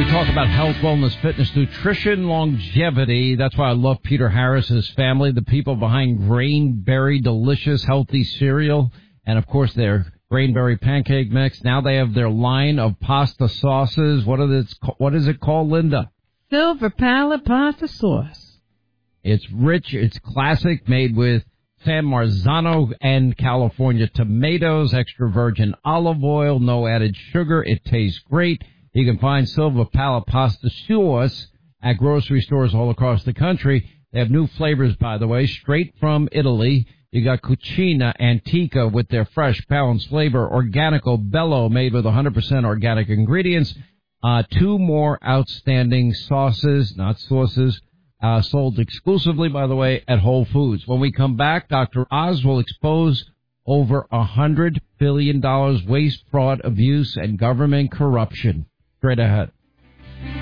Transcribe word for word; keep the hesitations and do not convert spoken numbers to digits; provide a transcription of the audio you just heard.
Talk about health, wellness, fitness, nutrition, longevity. That's why I love Peter Harris's family, the people behind Grainberry Delicious Healthy Cereal, and of course their Grainberry Pancake Mix. Now they have their line of pasta sauces. What are this, what is it called, Linda? Silver Palette Pasta Sauce. It's rich, it's classic, made with San Marzano and California tomatoes, extra virgin olive oil, no added sugar. It tastes great. You can find Silver Palette Pasta Sauce at grocery stores all across the country. They have new flavors, by the way, straight from Italy. You got Cucina Antica with their fresh balance flavor, Organico Bello made with one hundred percent organic ingredients. Uh, two more outstanding sauces, not sauces, uh, sold exclusively, by the way, at Whole Foods. When we come back, Doctor Oz will expose over one hundred billion dollars waste, fraud, abuse, and government corruption. Straight ahead.